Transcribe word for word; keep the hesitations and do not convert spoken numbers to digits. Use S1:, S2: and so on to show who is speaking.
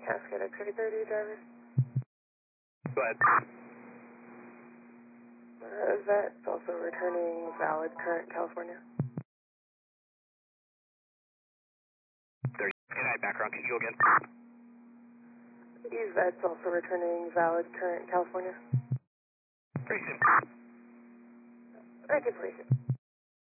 S1: Cascade X thirty thirty, driver.
S2: Go ahead.
S1: Uh, Vet's also returning valid current California.
S2: thirty. And I background, can you go again?
S1: Vet's also returning valid current California.
S2: Very soon.
S1: I can place it.